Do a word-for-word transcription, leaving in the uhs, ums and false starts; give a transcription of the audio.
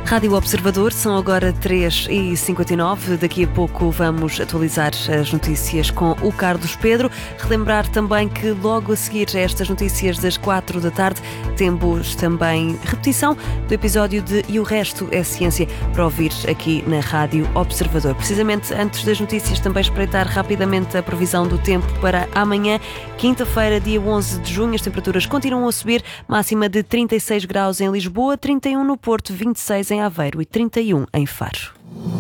Rádio Observador, são agora três e cinquenta e nove. Daqui a pouco vamos atualizar as notícias com o Carlos Pedro. Relembrar também que logo a seguir a estas notícias das quatro da tarde temos também repetição do episódio de E o Resto é Ciência para ouvir aqui na Rádio Observador. Precisamente antes das notícias, também espreitar rapidamente a previsão do tempo para amanhã, quinta-feira, dia onze de junho. As temperaturas continuam a subir, máxima de trinta e seis graus em Lisboa, trinta e um no Porto, vinte e seis em Aveiro e trinta e um em Faro.